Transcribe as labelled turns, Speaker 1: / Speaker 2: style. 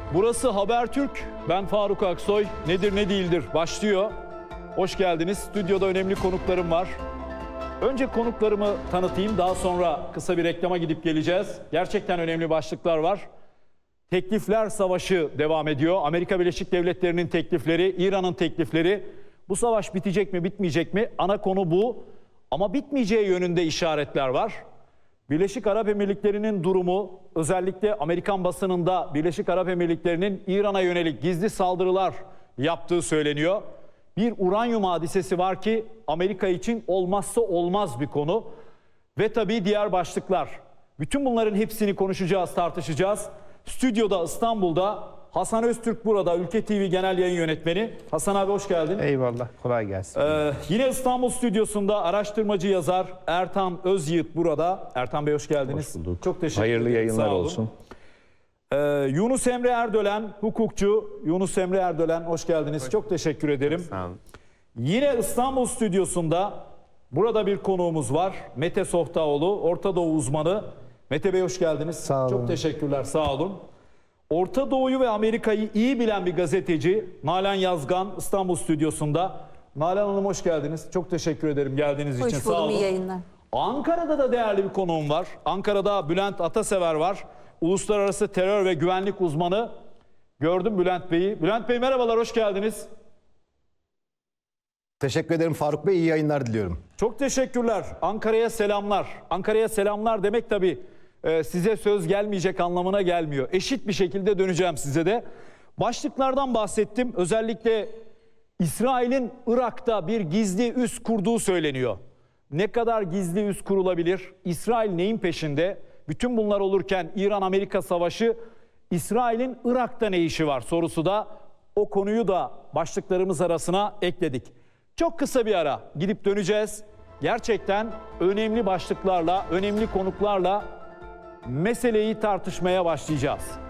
Speaker 1: Burası Habertürk. Ben Faruk Aksoy. Nedir ne değildir başlıyor. Hoş geldiniz. Stüdyoda önemli konuklarım var. Önce konuklarımı tanıtayım. Daha sonra kısa bir reklama gidip geleceğiz. Gerçekten önemli başlıklar var. Teklifler savaşı devam ediyor. Amerika Birleşik Devletleri'nin teklifleri, İran'ın teklifleri. Bu savaş bitecek mi, bitmeyecek mi? Ana konu bu. Ama bitmeyeceği yönünde işaretler var. Birleşik Arap Emirlikleri'nin durumu, özellikle Amerikan basınında Birleşik Arap Emirlikleri'nin İran'a yönelik gizli saldırılar yaptığı söyleniyor. Bir uranyum hadisesi var ki Amerika için olmazsa olmaz bir konu. Ve tabii diğer başlıklar. Bütün bunların hepsini konuşacağız, tartışacağız. Stüdyoda İstanbul'da Hasan Öztürk burada, Ülke TV Genel Yayın Yönetmeni. Hasan abi hoş geldin.
Speaker 2: Eyvallah, kolay gelsin.
Speaker 1: Yine İstanbul stüdyosunda araştırmacı yazar Ertan Özyiğit burada. Ertan Bey hoş geldiniz.
Speaker 2: Hoş bulduk.
Speaker 1: Çok teşekkür ederim.
Speaker 2: Hayırlı yayınlar
Speaker 1: Sağ olun.
Speaker 2: olsun.
Speaker 1: Yunus Emre Erdölen, hukukçu. Yunus Emre Erdölen hoş geldiniz. Çok teşekkür ederim.
Speaker 2: Sağ olun.
Speaker 1: Yine İstanbul stüdyosunda burada bir konuğumuz var. Mete Sohtaoğlu, Orta Doğu uzmanı. Mete Bey hoş geldiniz.
Speaker 3: Sağ olun.
Speaker 1: Çok teşekkürler, sağ olun. Orta Doğu'yu ve Amerika'yı iyi bilen bir gazeteci Nalan Yazgan İstanbul stüdyosunda. Nalan Hanım hoş geldiniz. Çok teşekkür ederim geldiğiniz için.
Speaker 4: Hoş
Speaker 1: Sağ
Speaker 4: buldum,
Speaker 1: olun.
Speaker 4: iyi yayınlar.
Speaker 1: Ankara'da da değerli bir konuğum var. Ankara'da Bülent Atasever var. Uluslararası terör ve güvenlik uzmanı. Gördüm Bülent Bey'i. Bülent Bey merhabalar, hoş geldiniz.
Speaker 3: Teşekkür ederim Faruk Bey. İyi yayınlar diliyorum.
Speaker 1: Çok teşekkürler. Ankara'ya selamlar. Ankara'ya selamlar demek tabii size söz gelmeyecek anlamına gelmiyor. Eşit bir şekilde döneceğim size de. Başlıklardan bahsettim. Özellikle İsrail'in Irak'ta bir gizli üs kurduğu söyleniyor. Ne kadar gizli üs kurulabilir? İsrail neyin peşinde? Bütün bunlar olurken İran-Amerika savaşı, İsrail'in Irak'ta ne işi var sorusu da, o konuyu da başlıklarımız arasına ekledik. Çok kısa bir ara gidip döneceğiz. Gerçekten önemli başlıklarla, önemli konuklarla meseleyi tartışmaya başlayacağız.